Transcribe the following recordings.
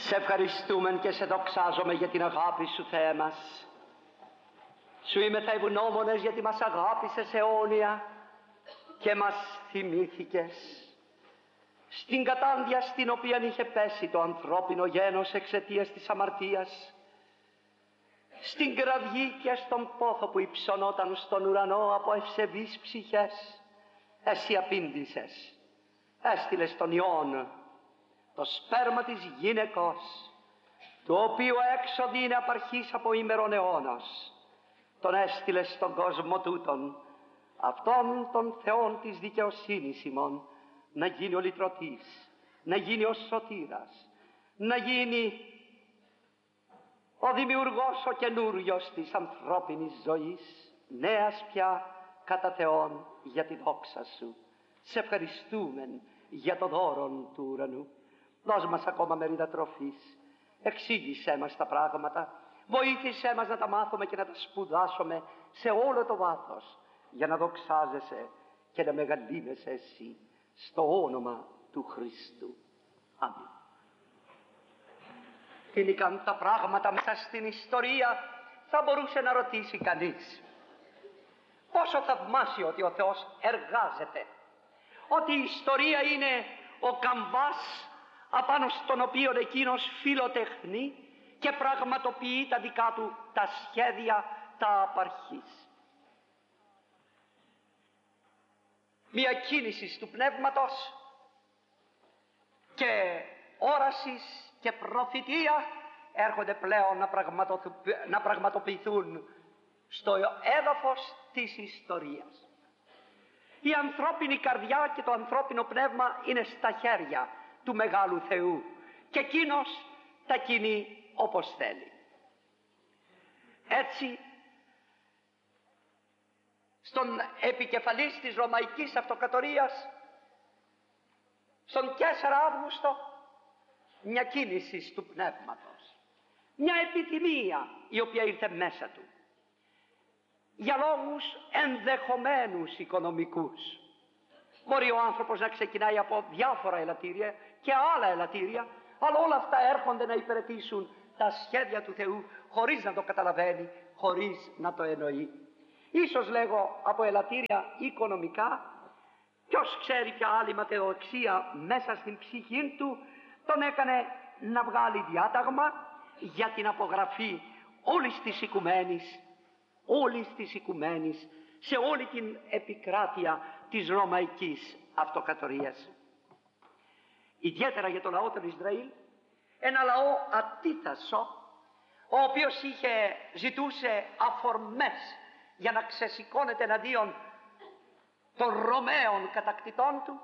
Σε ευχαριστούμε και σε δοξάζομαι για την αγάπη σου, Θεέ μας. Σου είμαι θα ευγνώμονες γιατί μας αγάπησες αιώνια και μας θυμήθηκες. Στην κατάντια στην οποία είχε πέσει το ανθρώπινο γένος εξαιτίας της αμαρτίας, στην κραυγή και στον πόθο που υψωνόταν στον ουρανό από ευσεβείς ψυχές, εσύ απήντησες. Έστειλες τον Υιόν, το σπέρμα της γυναικός, το οποίο έξοδη είναι απαρχής από ημερών αιώνας. Τον έστειλες στον κόσμο τούτον, αυτόν τον Θεόν της δικαιοσύνης ημών, να γίνει ο λυτρωτής, να γίνει ο σωτήρας, να γίνει ο δημιουργός, ο καινούριος της ανθρώπινης ζωής, νέας πια κατά Θεόν για τη δόξα σου. Σε ευχαριστούμε για το δώρο του ουρανού. Δώσ' μας ακόμα μερίδα τροφής, εξήγησέ μας τα πράγματα, βοήθησέ μας να τα μάθουμε και να τα σπουδάσουμε σε όλο το βάθος, για να δοξάζεσαι και να μεγαλύνεσαι εσύ, στο όνομα του Χριστού. Αμήν. Φοινικαν τα πράγματα μέσα στην ιστορία, θα μπορούσε να ρωτήσει κανείς. Πόσο θαυμάσιο ότι ο Θεός εργάζεται, ότι η ιστορία είναι ο καμβάς απάνω στον οποίο εκείνος φιλοτεχνεί και πραγματοποιεί τα δικά του τα σχέδια τα απαρχής. Μια κίνηση του πνεύματος και όρασης και προφητεία έρχονται πλέον να πραγματοποιηθούν στο έδαφος της ιστορίας. Η ανθρώπινη καρδιά και το ανθρώπινο πνεύμα είναι στα χέρια του Μεγάλου Θεού και εκείνος τα κινεί όπως θέλει. Έτσι, στον επικεφαλής της Ρωμαϊκής Αυτοκρατορίας, στον 4 Αύγουστο, μια κίνηση του πνεύματος, μια επιθυμία η οποία ήρθε μέσα του για λόγους ενδεχομένους οικονομικούς. Μπορεί ο άνθρωπος να ξεκινάει από διάφορα ελαττήρια και άλλα ελαττήρια, αλλά όλα αυτά έρχονται να υπηρετήσουν τα σχέδια του Θεού χωρίς να το καταλαβαίνει, χωρίς να το εννοεί. Ίσως λέγω από ελαττήρια οικονομικά, ποιος ξέρει ποια άλλη ματαιοδοξία μέσα στην ψυχή του τον έκανε να βγάλει διάταγμα για την απογραφή όλης της οικουμένης σε όλη την επικράτεια της Ρωμαϊκής Αυτοκρατορίας. Ιδιαίτερα για το λαό του Ισραήλ, ένα λαό ατίθασο, ο οποίος ζητούσε αφορμές για να ξεσηκώνεται εναντίον των Ρωμαίων κατακτητών του.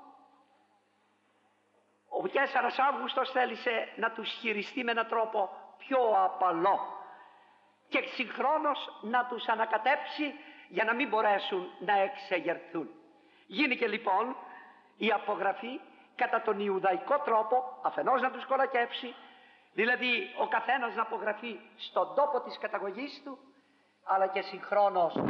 Ο 4 Αύγουστος θέλησε να τους χειριστεί με έναν τρόπο πιο απαλό και συγχρόνως να τους ανακατέψει για να μην μπορέσουν να εξεγερθούν. Γίνηκε λοιπόν η απογραφή κατά τον Ιουδαϊκό τρόπο, αφενός να τους κολακεύσει, δηλαδή ο καθένας να απογραφεί στον τόπο της καταγωγής του, αλλά και συγχρόνως